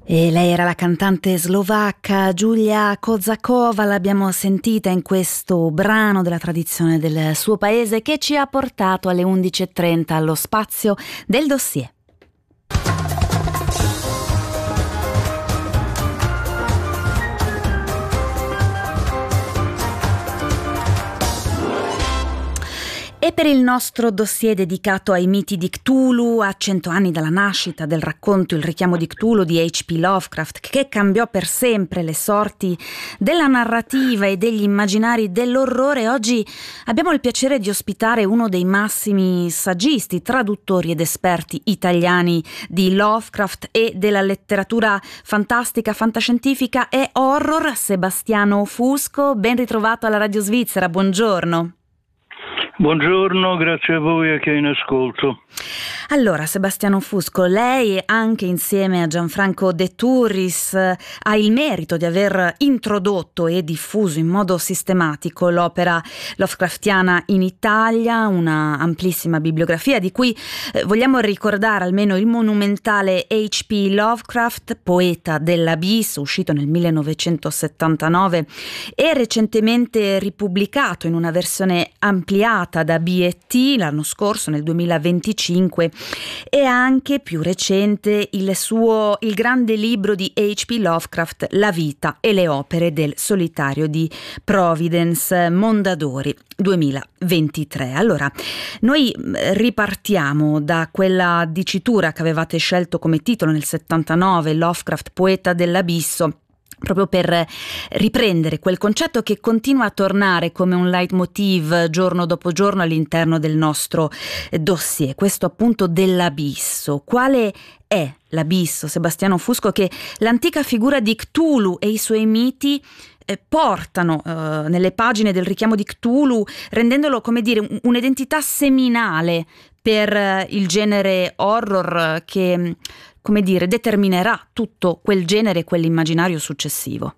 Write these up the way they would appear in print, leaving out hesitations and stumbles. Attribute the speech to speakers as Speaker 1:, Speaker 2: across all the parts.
Speaker 1: E lei era la cantante slovacca Julia Kozakova, l'abbiamo sentita in questo brano della tradizione del suo paese che ci ha portato alle 11:30 allo spazio del dossier. E per il nostro dossier dedicato ai miti di Cthulhu, a 100 anni dalla nascita del racconto Il richiamo di Cthulhu di H.P. Lovecraft, che cambiò per sempre le sorti della narrativa e degli immaginari dell'orrore, oggi abbiamo il piacere di ospitare uno dei massimi saggisti, traduttori ed esperti italiani di Lovecraft e della letteratura fantastica, fantascientifica e horror, Sebastiano Fusco. Ben ritrovato alla Radio Svizzera, buongiorno.
Speaker 2: Buongiorno, grazie a voi e che in ascolto.
Speaker 1: Allora, Sebastiano Fusco, lei anche insieme a Gianfranco De Turris ha il merito di aver introdotto e diffuso in modo sistematico l'opera Lovecraftiana in Italia, una amplissima bibliografia di cui vogliamo ricordare almeno il monumentale H.P. Lovecraft, Poeta dell'Abisso, uscito nel 1979 e recentemente ripubblicato in una versione ampliata da B&T l'anno scorso, nel 2025, e anche più recente il grande libro di H.P. Lovecraft, La vita e le opere del solitario di Providence, Mondadori 2023. Allora, noi ripartiamo da quella dicitura che avevate scelto come titolo nel 79, Lovecraft, Poeta dell'Abisso, proprio per riprendere quel concetto che continua a tornare come un leitmotiv giorno dopo giorno all'interno del nostro dossier, questo appunto dell'abisso. Quale è l'abisso, Sebastiano Fusco, che l'antica figura di Cthulhu e i suoi miti portano nelle pagine del richiamo di Cthulhu, rendendolo, come dire, un'identità seminale per il genere horror che, come dire, determinerà tutto quel genere e quell'immaginario successivo?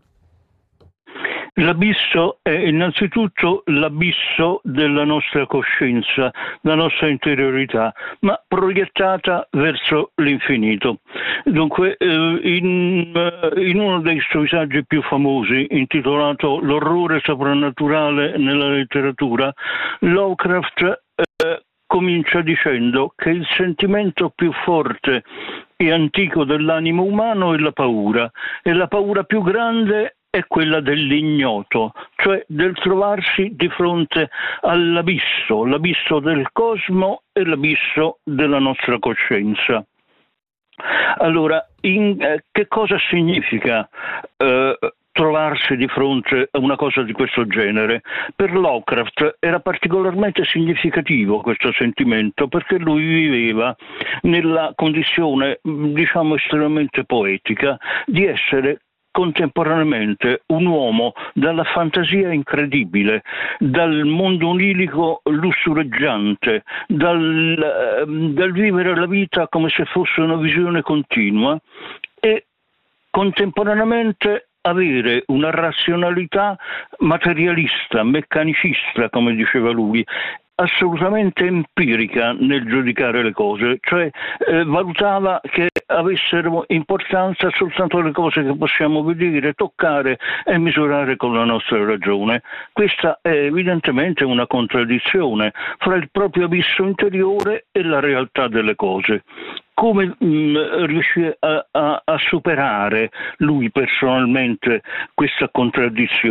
Speaker 2: L'abisso è innanzitutto l'abisso della nostra coscienza, la nostra interiorità, ma proiettata verso l'infinito. Dunque, in uno dei suoi saggi più famosi, intitolato L'orrore soprannaturale nella letteratura, Lovecraft comincia dicendo che il sentimento più forte e antico dell'animo umano è la paura, e la paura più grande è quella dell'ignoto, cioè del trovarsi di fronte all'abisso, l'abisso del cosmo e l'abisso della nostra coscienza. Allora, che cosa significa trovarsi di fronte a una cosa di questo genere? Per Lovecraft era particolarmente significativo questo sentimento, perché lui viveva nella condizione, diciamo, estremamente poetica di essere contemporaneamente un uomo dalla fantasia incredibile, dal mondo onirico lussureggiante, dal vivere la vita come se fosse una visione continua, e contemporaneamente avere una razionalità materialista, meccanicista, come diceva lui, assolutamente empirica nel giudicare le cose, cioè valutava che avessero importanza soltanto le cose che possiamo vedere, toccare e misurare con la nostra ragione. Questa è evidentemente una contraddizione fra il proprio abisso interiore e la realtà delle cose. Come riuscì a superare lui personalmente questa contraddizione?